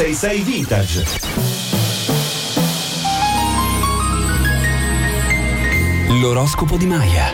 666 Vintage. L'oroscopo di Maya.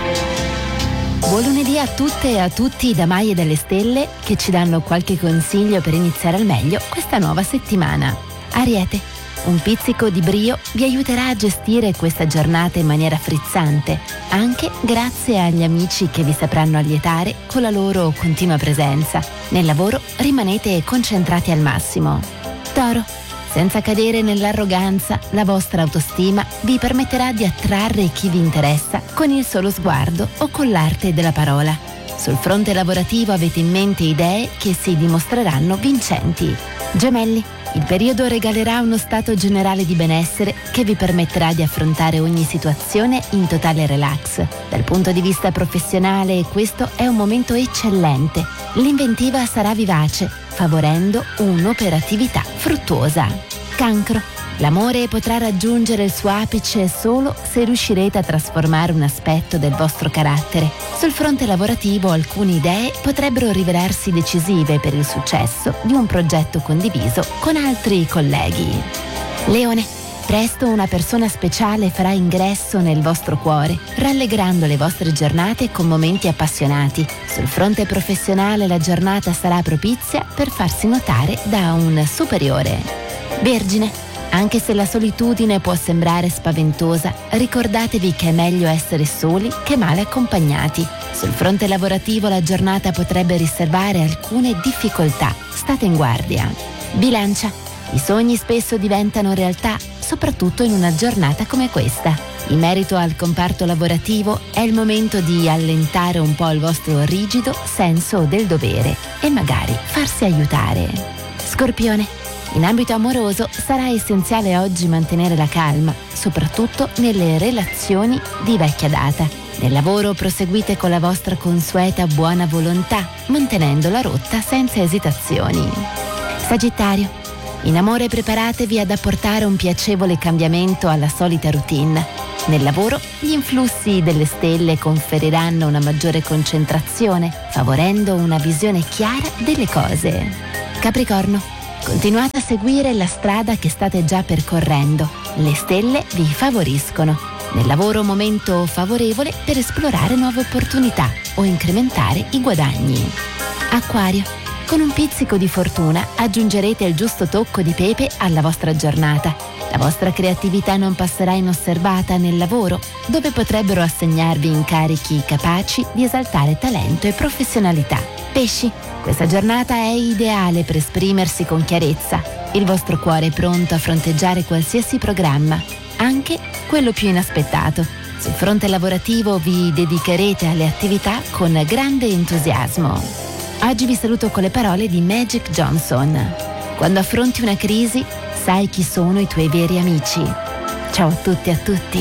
Buon lunedì a tutte e a tutti da Maya delle Stelle, che ci danno qualche consiglio per iniziare al meglio questa nuova settimana. Ariete, un pizzico di brio vi aiuterà a gestire questa giornata in maniera frizzante, anche grazie agli amici che vi sapranno allietare con la loro continua presenza. Nel lavoro rimanete concentrati al massimo. Toro, senza cadere nell'arroganza, la vostra autostima vi permetterà di attrarre chi vi interessa con il solo sguardo o con l'arte della parola. Sul fronte lavorativo avete in mente idee che si dimostreranno vincenti. Gemelli, il periodo regalerà uno stato generale di benessere che vi permetterà di affrontare ogni situazione in totale relax. Dal punto di vista professionale, questo è un momento eccellente. L'inventiva sarà vivace, favorendo un'operatività fruttuosa. Cancro, l'amore potrà raggiungere il suo apice solo se riuscirete a trasformare un aspetto del vostro carattere. Sul fronte lavorativo alcune idee potrebbero rivelarsi decisive per il successo di un progetto condiviso con altri colleghi. Leone, presto una persona speciale farà ingresso nel vostro cuore, rallegrando le vostre giornate con momenti appassionati. Sul fronte professionale la giornata sarà propizia per farsi notare da un superiore. Vergine, anche se la solitudine può sembrare spaventosa, ricordatevi che è meglio essere soli che male accompagnati. Sul fronte lavorativo la giornata potrebbe riservare alcune difficoltà. State in guardia. Bilancia, i sogni spesso diventano realtà, soprattutto in una giornata come questa. In merito al comparto lavorativo, è il momento di allentare un po' il vostro rigido senso del dovere e magari farsi aiutare. Scorpione, in ambito amoroso sarà essenziale oggi mantenere la calma, soprattutto nelle relazioni di vecchia data. Nel lavoro proseguite con la vostra consueta buona volontà, mantenendo la rotta senza esitazioni. Sagittario, in amore preparatevi ad apportare un piacevole cambiamento alla solita routine. Nel lavoro gli influssi delle stelle conferiranno una maggiore concentrazione, favorendo una visione chiara delle cose. Capricorno, continuate a seguire la strada che state già percorrendo. Le stelle vi favoriscono. Nel lavoro momento favorevole per esplorare nuove opportunità o incrementare i guadagni. Acquario, con un pizzico di fortuna aggiungerete il giusto tocco di pepe alla vostra giornata. La vostra creatività non passerà inosservata nel lavoro, dove potrebbero assegnarvi incarichi capaci di esaltare talento e professionalità. Pesci, questa giornata è ideale per esprimersi con chiarezza. Il vostro cuore è pronto a fronteggiare qualsiasi programma, anche quello più inaspettato. Sul fronte lavorativo vi dedicherete alle attività con grande entusiasmo. Oggi vi saluto con le parole di Magic Johnson. Quando affronti una crisi, sai chi sono i tuoi veri amici. Ciao a tutti e a tutti.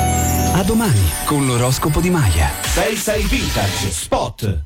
A domani con l'oroscopo di Maya. 66 Vintage Spot.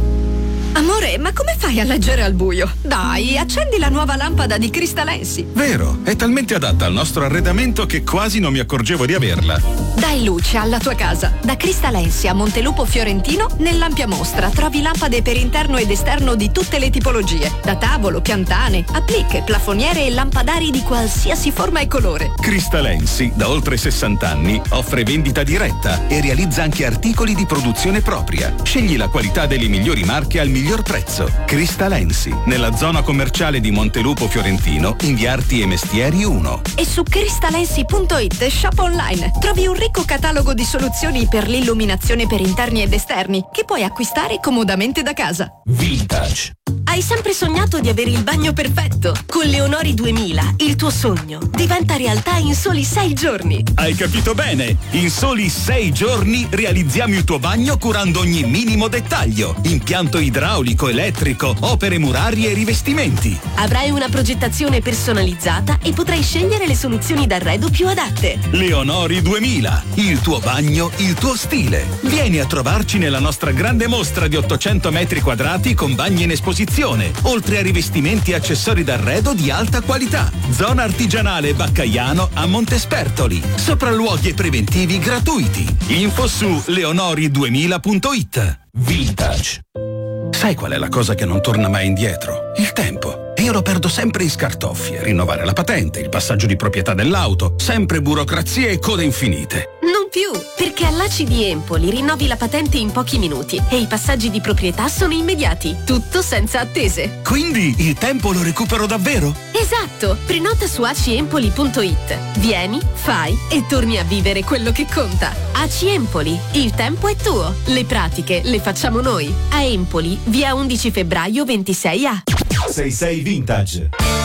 Amore, ma come fai a leggere al buio? Dai, accendi la nuova lampada di Cristalensi. Vero, è talmente adatta al nostro arredamento che quasi non mi accorgevo di averla. Dai luce alla tua casa. Da Cristalensi a Montelupo Fiorentino, nell'ampia mostra trovi lampade per interno ed esterno di tutte le tipologie. Da tavolo, piantane, applicche, plafoniere e lampadari di qualsiasi forma e colore. Cristalensi, da oltre 60 anni, offre vendita diretta e realizza anche articoli di produzione propria. Scegli la qualità delle migliori marche al miglior prezzo. Cristalensi, nella zona commerciale di Montelupo Fiorentino, in via Arti e Mestieri 1. E su cristalensi.it shop online trovi un ricco catalogo di soluzioni per l'illuminazione per interni ed esterni che puoi acquistare comodamente da casa. Vintage. Hai sempre sognato di avere il bagno perfetto? Con Leonori 2000 il tuo sogno diventa realtà in soli 6 giorni. Hai capito bene? In soli 6 giorni realizziamo il tuo bagno curando ogni minimo dettaglio. Impianto idraulico, elettrico, opere murarie e rivestimenti. Avrai una progettazione personalizzata e potrai scegliere le soluzioni d'arredo più adatte. Leonori 2000, il tuo bagno, il tuo stile. Vieni a trovarci nella nostra grande mostra di 800 metri quadrati con bagni in esposizione, oltre a rivestimenti e accessori d'arredo di alta qualità. Zona artigianale Baccaiano a Montespertoli. Sopralluoghi e preventivi gratuiti. Info su leonori2000.it. Vintage. Sai qual è la cosa che non torna mai indietro? Il tempo. E io lo perdo sempre in scartoffie. Rinnovare la patente, il passaggio di proprietà dell'auto, sempre burocrazie e code infinite. Non più, perché all'ACI di Empoli rinnovi la patente in pochi minuti e i passaggi di proprietà sono immediati, tutto senza attese. Quindi il tempo lo recupero davvero? Esatto, prenota su aciempoli.it. Vieni, fai e torni a vivere quello che conta. ACI Empoli, il tempo è tuo, le pratiche le facciamo noi. A Empoli, via 11 febbraio 26A. 66 Vintage.